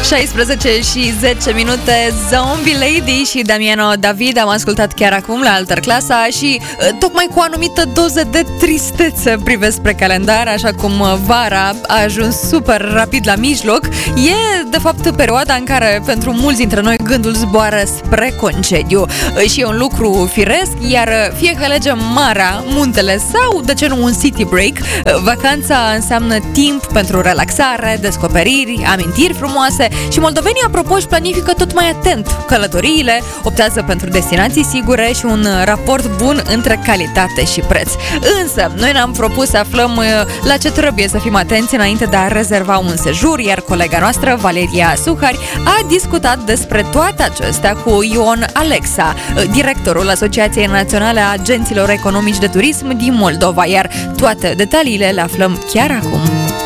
16:10, Zombie Lady și Damiano David am ascultat chiar acum la Alterclasa și tocmai cu o anumită doză de tristețe privesc spre calendar, așa cum vara a ajuns super rapid la mijloc. E de fapt perioada în care pentru mulți dintre noi gândul zboară spre concediu și e un lucru firesc, iar fie că alegem marea, muntele sau, de ce nu, un city break, vacanța înseamnă timp pentru relaxare, descoperiri, amintiri frumoase și moldovenii, apropo, își planifică tot mai atent călătoriile, optează pentru destinații sigure și un raport bun între calitate și preț. Însă, noi ne-am propus să aflăm la ce trebuie să fim atenți înainte de a rezerva un sejur, iar colega noastră, Valeria Suhari, a discutat despre toate acestea cu Ion Alexa, directorul Asociației Naționale a Agenților Economici de Turism din Moldova, iar toate detaliile le aflăm chiar acum.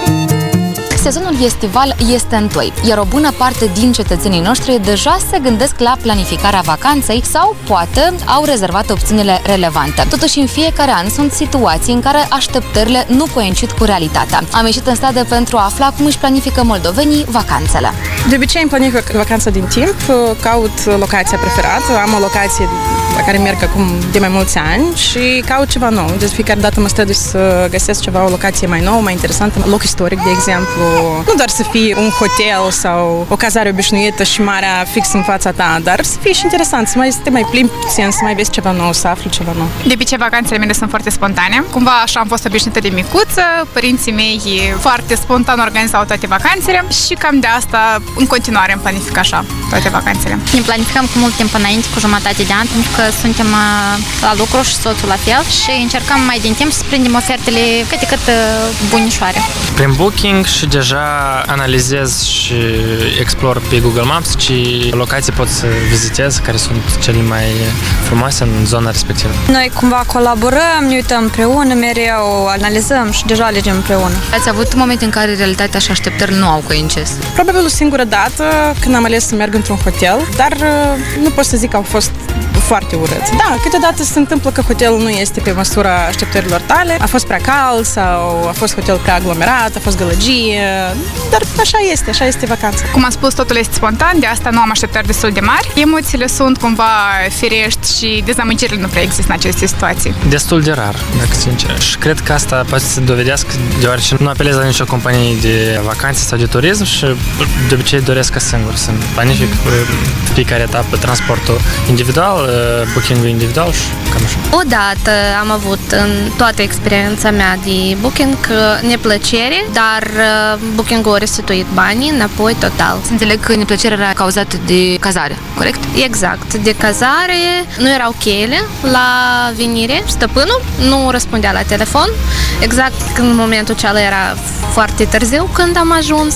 Sezonul estival este întoi, iar o bună parte din cetățenii noștri deja se gândesc la planificarea vacanței sau poate au rezervat opțiunile relevante. Totuși, în fiecare an sunt situații în care așteptările nu coincid cu realitatea. Am ieșit în stradă pentru a afla cum își planifică moldovenii vacanțele. De obicei îmi planific vacanța din timp, caut locația preferată, am o locație la care merg acum de mai mulți ani și caut ceva nou. Deci fiecare dată mă strădui să găsesc ceva, o locație mai nouă, mai interesantă, loc istoric, de exemplu. Nu doar să fie un hotel sau o cazare obișnuită și marea fix în fața ta, dar să fie și interesant, să te mai plimbi puțin, să mai vezi ceva nou, să afli ceva nou. De obicei, vacanțele mele sunt foarte spontane. Cumva așa am fost obișnuită de micuță, părinții mei foarte spontan organizau toate vacanțele și cam de asta în continuare îmi planific așa toate vacanțele. Ne planificăm cu mult timp înainte, cu jumătate de an, pentru că suntem la lucru și soțul la fel și încercăm mai din timp să prindem ofertele cât de cât bunișoare. Prin Booking și deja analizez și explor pe Google Maps ce locații pot să vizitez, care sunt cele mai frumoase în zona respectivă. Noi cumva colaborăm, ne uităm împreună, mereu analizăm și deja alegem împreună. Ați avut momente în care realitatea și așteptările nu au coincis? Probabil o singură dată când am ales să merg într-un hotel, dar nu pot să zic că au fost foarte urât. Da, câteodată se întâmplă că hotelul nu este pe măsura așteptărilor tale, a fost prea cald sau a fost hotel prea aglomerat, a fost gălăgie, dar așa este vacanța. Cum am spus, totul este spontan, de asta nu am așteptări destul de mari. Emoțiile sunt cumva firești și dezamăgirile nu prea există în aceste situații. Destul de rar, dacă sincer. Și cred că asta poate să dovedească, deoarece nu apelez la nicio companie de vacanțe sau de turism și de obicei doresc ca singur să planific fiecare etapă transportul individual, booking-ul individual și cam așa. Odată am avut în toată experiența mea de booking neplăcere, dar booking-ul a restituit banii înapoi total. Înțeleg că neplăcerea era cauzată de cazare, corect? Exact, de cazare, nu erau cheile la venire, stăpânul nu răspundea la telefon, exact în momentul acela era foarte târziu când am ajuns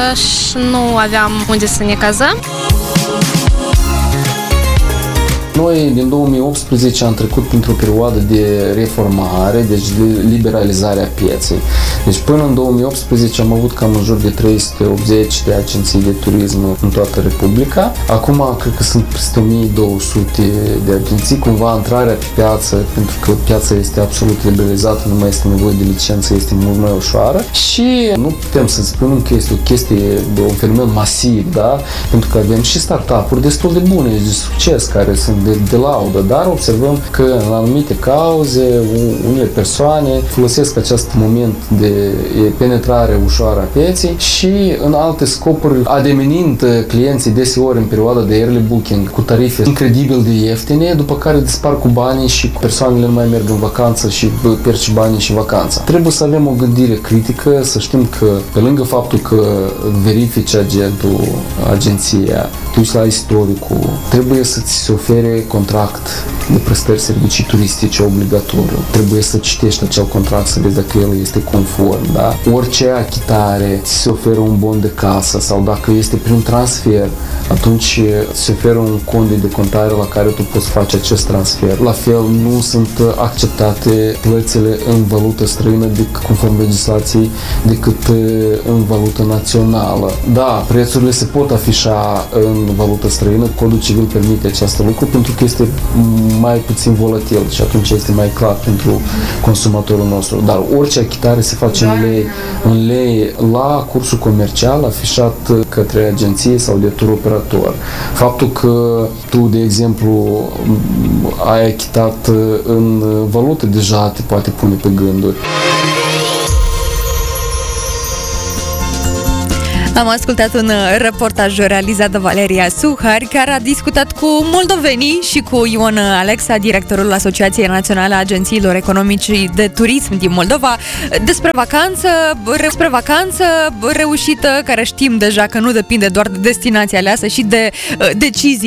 și nu aveam unde să ne cazăm. Noi, din 2018, am trecut printr-o perioadă de reformare, deci de liberalizare a pieței. Deci până în 2018 am avut cam în jur de 380 de agenții de turism în toată Republica. Acum cred că sunt peste 1200 de agenții. Cumva intrarea pe piață, pentru că piața este absolut liberalizată, nu mai este nevoie de licență, este mult mai ușoară. Și nu putem să spunem că este o chestie, de un fenomen masiv, da? Pentru că avem și startup-uri destul de bune, de succes, care sunt de laudă, dar observăm că în anumite cauze, unele persoane folosesc acest moment de penetrare ușoară a pieței și în alte scopuri, ademenind clienții deseori în perioada de early booking cu tarife incredibil de ieftine, după care dispar cu banii și persoanele nu mai merg în vacanță și pierd și banii și vacanța. Trebuie să avem o gândire critică, să știm că pe lângă faptul că verifici agentul, agenția, duci la istoricul, trebuie să ți se ofere contract de prestări servicii turistice obligatoriu. Trebuie să citești acel contract să vezi dacă el este conform, da? Orice achitare, ți se oferă un bon de casă sau dacă este prin transfer, atunci se oferă un cont de decontare la care tu poți face acest transfer. La fel, nu sunt acceptate plățile în valută străină conform legislației decât în valută națională. Da, prețurile se pot afișa în valută străină, codul civil permite acest lucru pentru că este mai puțin volatil și atunci este mai clar pentru consumatorul nostru. Dar orice achitare se face în lei la cursul comercial afișat către agenție sau de tur operator. Faptul că tu, de exemplu, ai achitat în valută deja te poate pune pe gânduri. Am ascultat un reportaj realizat de Valeria Suhari, care a discutat cu moldovenii și cu Ion Alexa, directorul Asociației Naționale a Agențiilor Economice de Turism din Moldova, despre vacanță reușită, care știm deja că nu depinde doar de destinația aleasă și de decizii